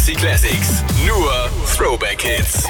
Fantasy Classics. Nur Throwback Hits.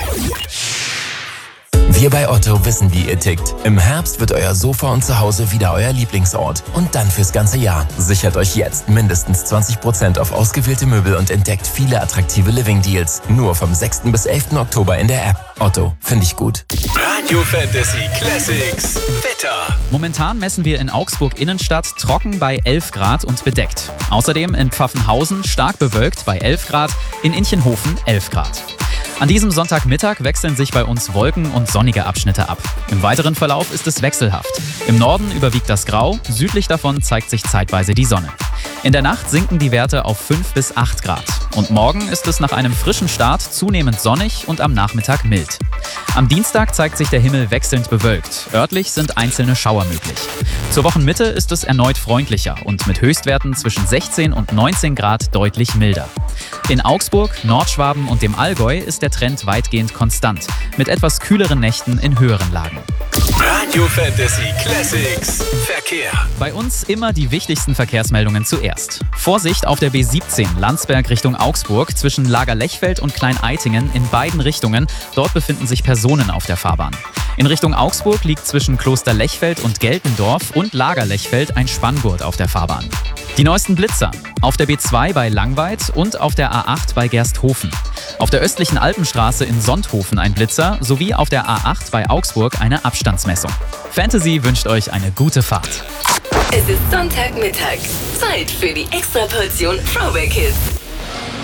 Wir bei Otto wissen, wie ihr tickt. Im Herbst wird euer Sofa und Zuhause wieder euer Lieblingsort. Und dann fürs ganze Jahr. Sichert euch jetzt mindestens 20% auf ausgewählte Möbel und entdeckt viele attraktive Living-Deals. Nur vom 6. bis 11. Oktober in der App. Otto, finde ich gut. Radio Fantasy Classics. Wetter. Momentan messen wir in Augsburg Innenstadt trocken bei 11 Grad und bedeckt. Außerdem in Pfaffenhausen stark bewölkt bei 11 Grad, in Inchenhofen 11 Grad. An diesem Sonntagmittag wechseln sich bei uns Wolken- und sonnige Abschnitte ab. Im weiteren Verlauf ist es wechselhaft. Im Norden überwiegt das Grau, südlich davon zeigt sich zeitweise die Sonne. In der Nacht sinken die Werte auf 5 bis 8 Grad. Und morgen ist es nach einem frischen Start zunehmend sonnig und am Nachmittag mild. Am Dienstag zeigt sich der Himmel wechselnd bewölkt. Örtlich sind einzelne Schauer möglich. Zur Wochenmitte ist es erneut freundlicher und mit Höchstwerten zwischen 16 und 19 Grad deutlich milder. In Augsburg, Nordschwaben und dem Allgäu ist der Trend weitgehend konstant, mit etwas kühleren Nächten in höheren Lagen. Radio Fantasy Classics. Verkehr. Bei uns immer die wichtigsten Verkehrsmeldungen zuerst. Vorsicht auf der B17 Landsberg Richtung Augsburg zwischen Lager-Lechfeld und Klein-Eitingen in beiden Richtungen. Dort befinden sich Personen auf der Fahrbahn. In Richtung Augsburg liegt zwischen Kloster Lechfeld und Geltendorf und Lager-Lechfeld ein Spanngurt auf der Fahrbahn. Die neuesten Blitzer. Auf der B2 bei Langweid und auf der A8 bei Gersthofen. Auf der östlichen Alpenstraße in Sonthofen ein Blitzer sowie auf der A8 bei Augsburg eine Abstandsmessung. Fantasy wünscht euch eine gute Fahrt. Es ist Sonntagmittag. Zeit für die Extraportion Throwback Hits.